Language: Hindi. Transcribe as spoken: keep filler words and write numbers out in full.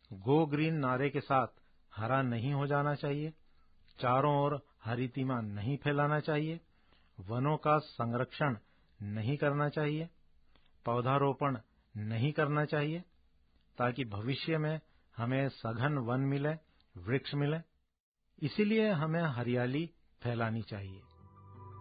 गो ग्रीन नारे के साथ हरा नहीं हो जाना चाहिए, चारों ओर हरितिमा नहीं फैलाना चाहिए, वनों का संरक्षण नहीं करना चाहिए, पौधारोपण नहीं करना चाहिए, ताकि भविष्य में हमें सघन वन मिले, वृक्ष मिले। इसीलिए हमें हरियाली फैलानी चाहिए।